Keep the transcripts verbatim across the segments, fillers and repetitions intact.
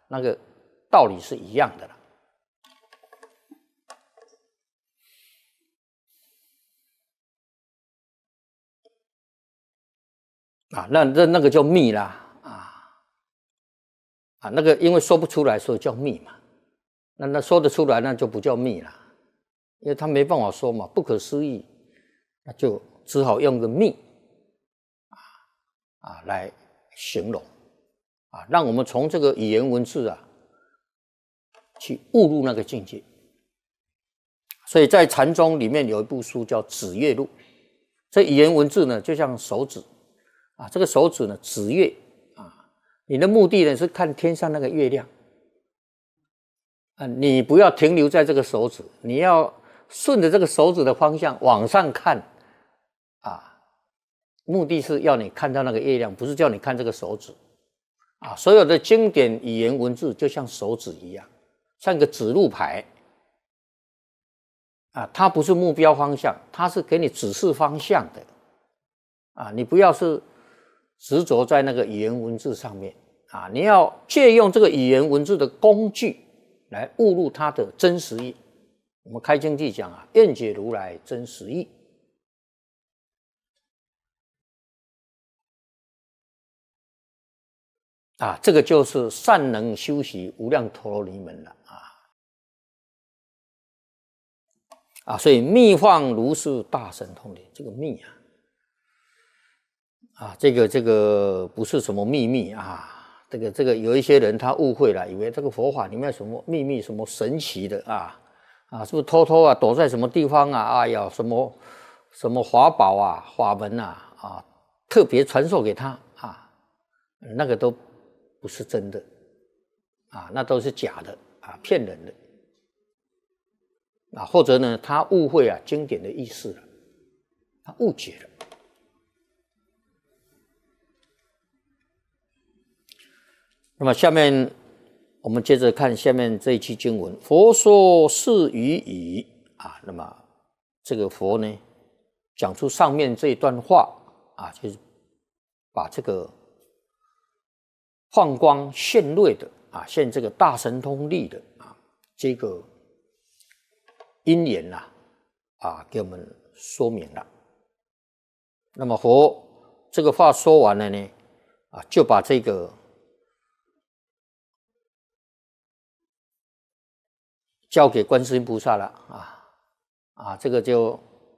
那个道理是一样的了。啊，那那那个叫密啦，啊啊，那个因为说不出来，所以叫密嘛。那那说得出来，那就不叫密啦，因为他没办法说嘛，不可思议，那就只好用个密啊啊来形容啊，让我们从这个语言文字啊去悟入那个境界。所以在禅宗里面有一部书叫《指月录》，这语言文字呢，就像手指。啊，这个手指呢，指月啊，你的目的呢是看天上那个月亮啊，你不要停留在这个手指，你要顺着这个手指的方向往上看啊，目的是要你看到那个月亮，不是叫你看这个手指啊。所有的经典语言文字就像手指一样，像个指路牌啊，它不是目标方向，它是给你指示方向的啊，你不要是执着在那个语言文字上面啊！你要借用这个语言文字的工具来悟入它的真实义。我们开经地讲啊，愿解如来真实义啊，这个就是善能修习无量陀罗尼门了啊！啊，所以密放如是大神通力，这个密啊。啊，这个这个不是什么秘密啊，这个这个有一些人他误会了，以为这个佛法里面什么秘密、什么神奇的啊啊，是不是偷偷啊躲在什么地方啊？哎呀，什么什么法宝啊、法门啊啊，特别传授给他啊，那个都不是真的啊，那都是假的啊，骗人的啊，或者呢，他误会啊经典的意思了，他误解了。那么下面我们接着看下面这一期经文，佛说是语已啊。那么这个佛呢，讲出上面这一段话啊，就是把这个放光现瑞的啊，现这个大神通力的啊，这个因缘呐啊，给我们说明了。那么佛这个话说完了呢，啊，就把这个交给观世音菩萨了啊啊，这个就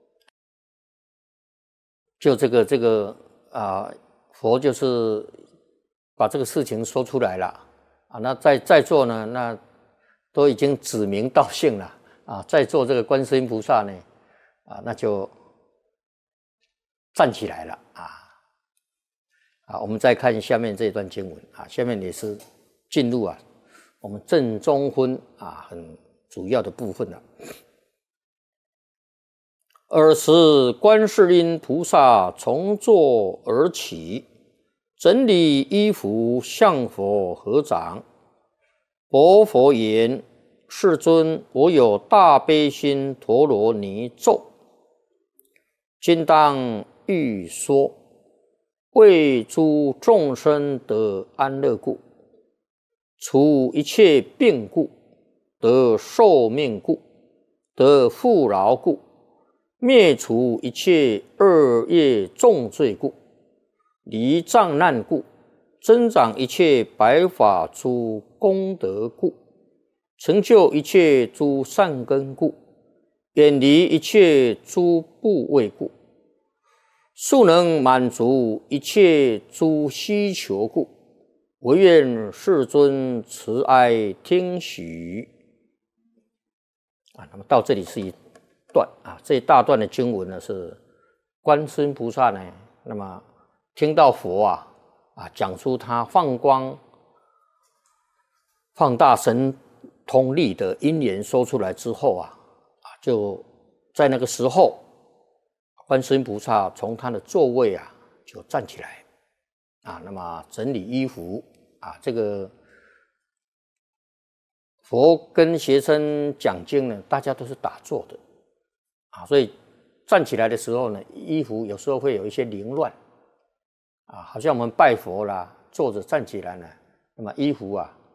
就这个这个啊，佛就是把这个事情说出来了啊。那在在座呢，那都已经指名道姓了啊，在座这个观世音菩萨呢啊，那就站起来了啊啊。我们再看下面这一段经文啊，下面也是进入啊我们正中分啊很主要的部分了。尔时观世音菩萨从座而起，整理衣服，向佛合掌。薄佛言：世尊，我有大悲心陀罗尼咒，今当欲说，为诸众生得安乐故，除一切病故，得寿命故，得富饶故，灭除一切恶业重罪故，离障难故，增长一切白法诸功德故，成就一切诸善根故，远离一切诸怖畏故，速能满足一切诸需求故，唯愿世尊慈哀听许。啊，那么到这里是一段啊，这一大段的经文呢是观世音菩萨呢，那么听到佛啊啊讲出他放光放大神通力的因缘说出来之后啊啊，就在那个时候，观世音菩萨从他的座位啊就站起来啊，那么整理衣服啊，这个佛跟学生讲经呢，大家都是打坐的啊，所以站起来的时候呢，衣服有时候会有一些凌乱啊，好像我们拜佛啦，坐着站起来呢，那么衣服啊